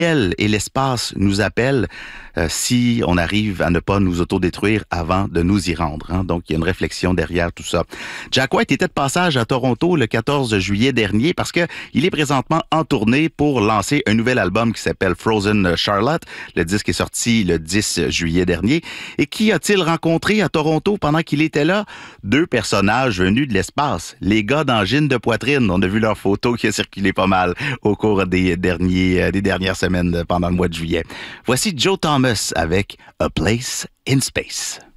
ciel et l'espace nous appellent si on arrive à ne pas nous autodétruire avant de nous y rendre. Hein? Donc, il y a une réflexion derrière tout ça. Jack White était de passage à Toronto le 14 juillet dernier parce que il est présentement en tournée pour lancer un nouvel album qui s'appelle Frozen Charlotte. Le disque est sorti le 10 juillet dernier. Et qui a-t-il rencontré à Toronto pendant qu'il était là? Deux personnages venus de l'espace. Les gars d'Angine de poitrine. On a vu leur photo qui a circulé pas mal au cours des dernières semaines pendant le mois de juillet. Voici Joe Thomas avec A Place in Space.